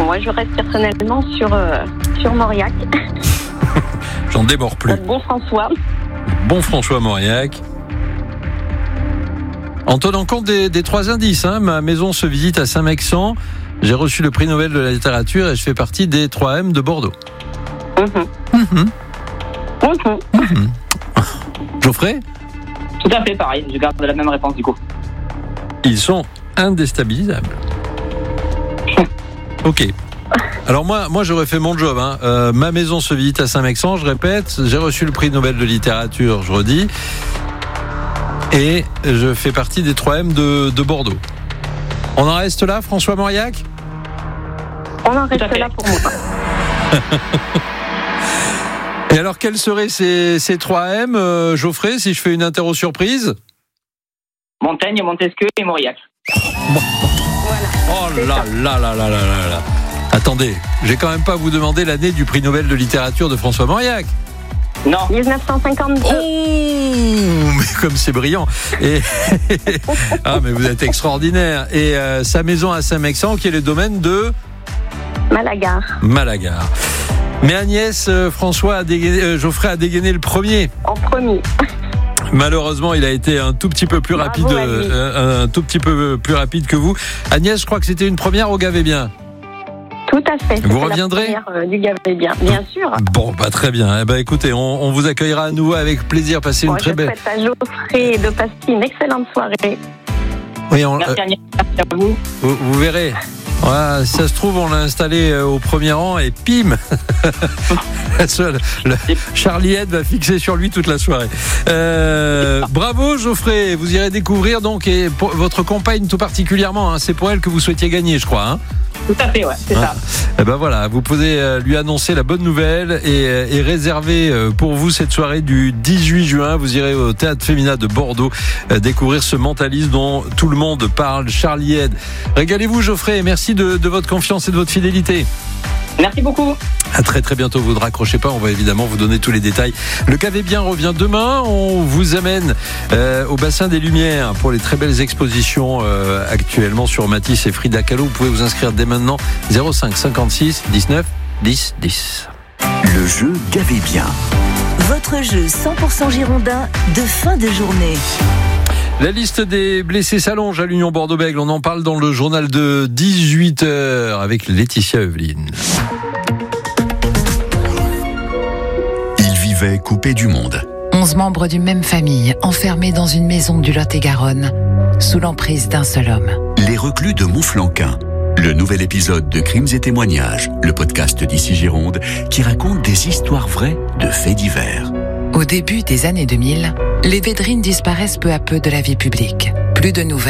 moi je reste personnellement sur Mauriac. J'en démords plus. Bon François. Bon François Mauriac. En tenant compte des 3 indices, ma maison se visite à Saint-Mexan. J'ai reçu le prix Nobel de la littérature et je fais partie des 3M de Bordeaux. Geoffrey ? Tout à fait pareil, je garde la même réponse du coup. Ils sont indéstabilisables. Ok. Alors moi j'aurais fait mon job. Ma maison se visite à Saint-Mexan, je répète. J'ai reçu le prix Nobel de littérature, je redis. Et je fais partie des 3M de Bordeaux. On en reste là, François Mauriac ? On en reste là pour moi. Et alors, quels seraient ces 3M, Geoffrey, si je fais une interro surprise ? Montaigne, Montesquieu et Mauriac. Bon. Voilà. Oh là là. Attendez, j'ai quand même pas à vous demander l'année du prix Nobel de littérature de François Mauriac. Non. 1952. Oh, mais comme c'est brillant. Et mais vous êtes extraordinaire. Et sa maison à Saint-Mexan, qui est le domaine de Malagar. Mais Agnès, Geoffrey a dégainé le premier. En premier. Malheureusement, il a été un tout petit peu plus rapide, que vous. Agnès, je crois que c'était une première au Gavet Bien. Tout à fait. Vous reviendrez ? La première du Gavet Bien, bien sûr. Bon, très bien. écoutez, on vous accueillera à nouveau avec plaisir. Passez une très belle. Je souhaite à Geoffrey de passer une excellente soirée. Oui, Merci Agnès, merci à vous. Vous verrez. Voilà, si ça se trouve, on l'a installé au premier rang et pim Charlie Head va fixer sur lui toute la soirée. Bravo Geoffrey, vous irez découvrir donc, et pour votre compagne tout particulièrement, c'est pour elle que vous souhaitiez gagner, je crois. Tout à fait, ouais, c'est ça. Et voilà, vous pouvez lui annoncer la bonne nouvelle et réserver pour vous cette soirée du 18 juin. Vous irez au Théâtre Féminin de Bordeaux découvrir ce mentaliste dont tout le monde parle, Charlie Head. Régalez-vous Geoffrey, merci de votre confiance et de votre fidélité. Merci beaucoup. À très très bientôt, vous ne raccrochez pas, on va évidemment vous donner tous les détails. Le Gavet Bien revient demain, on vous amène au Bassin des Lumières pour les très belles expositions actuellement sur Matisse et Frida Kahlo. Vous pouvez vous inscrire dès maintenant, 05 56 19 10 10. Le jeu Gavet Bien. Votre jeu 100% girondin de fin de journée. La liste des blessés s'allonge à l'Union Bordeaux-Bègles. On en parle dans le journal de 18h avec Laetitia Eveline. Ils vivaient coupés du monde. 11 membres d'une même famille, enfermés dans une maison du Lot-et-Garonne, sous l'emprise d'un seul homme. Les reclus de Montflanquin. Le nouvel épisode de Crimes et témoignages, le podcast d'Ici Gironde, qui raconte des histoires vraies de faits divers. Au début des années 2000, les Védrines disparaissent peu à peu de la vie publique. Plus de nouvelles.